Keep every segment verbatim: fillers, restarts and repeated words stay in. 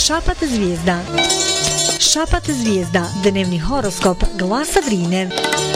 Šapat zvijezda. Šapat zvijezda, dnevni horoskop Glasa Drine.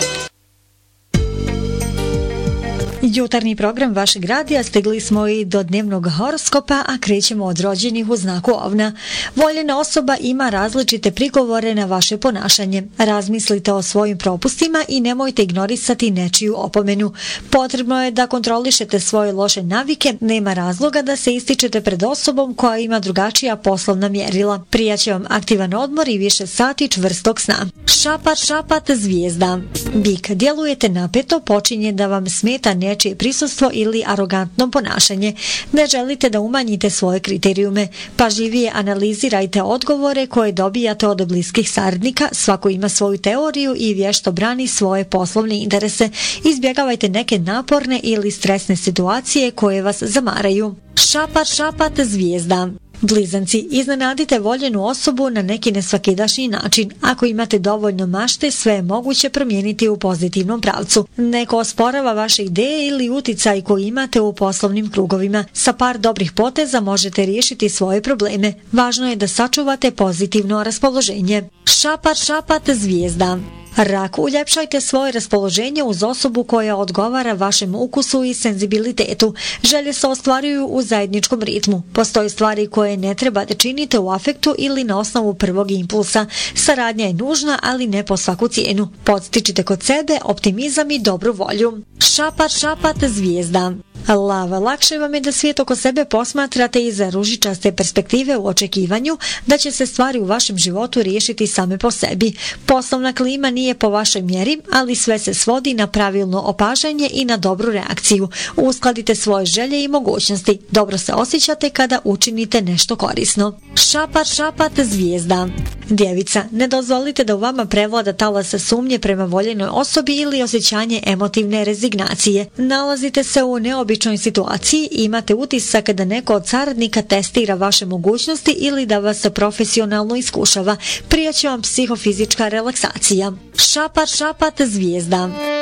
Jutarnji program vašeg radija stigli smo i do dnevnog horoskopa, a krećemo od rođenih u znaku Ovna. Voljena osoba ima različite prigovore na vaše ponašanje. Razmislite o svojim propustima i nemojte ignorisati nečiju opomenu. Potrebno je da kontrolišete svoje loše navike, nema razloga da se ističete pred osobom koja ima drugačija poslovna mjerila. Prijaće vam aktivan odmor i više sati čvrstog sna. Šapat, šapat, zvijezda. Bik, djelujete napeto, počinje da vam smeta nečije prisustvo ili arogantno ponašanje. Ne želite da umanjite svoje kriterijume. Pažljivije analizirajte odgovore koje dobijate od bliskih saradnika. Svako ima svoju teoriju i vješto brani svoje poslovne interese. Izbjegavajte neke naporne ili stresne situacije koje vas zamaraju. Šapat, šapat, zvijezda. Blizanci, iznenadite voljenu osobu na neki nesvakidašnji način. Ako imate dovoljno mašte, sve je moguće promijeniti u pozitivnom pravcu. Neko osporava vaše ideje ili uticaj koji imate u poslovnim krugovima. Sa par dobrih poteza možete riješiti svoje probleme. Važno je da sačuvate pozitivno raspoloženje. Šapat, šapat, zvijezda. Rak, uljepšajte svoje raspoloženje uz osobu koja odgovara vašem ukusu i senzibilitetu. Želje se ostvaruju u zajedničkom ritmu. Postoje stvari koje ne treba da činite u afektu ili na osnovu prvog impulsa. Saradnja je nužna, ali ne po svaku cijenu. Podstičite kod sebe optimizam i dobru volju. Šapat, šapat, zvijezda. Lava, lakše vam je da svijet oko sebe posmatrate iza ružičaste perspektive u očekivanju da će se stvari u vašem životu riješiti same po sebi. Poslovna klima nije po vašoj mjeri, ali sve se svodi na pravilno opažanje i na dobru reakciju. Uskladite svoje želje i mogućnosti. Dobro se osjećate kada učinite nešto korisno. Šapat, šapat, zvijezda. Djevica, ne dozvolite da u vama prevlada talas sumnje prema voljenoj osobi ili osjećanje emotivne rezignacije. Nalazite se u neobičnoj situaciji i imate utisak da neko od saradnika testira vaše mogućnosti ili da vas profesionalno iskušava. Prijaće vam psihofizička relaksacija. Šapat, šapat, zvijezda.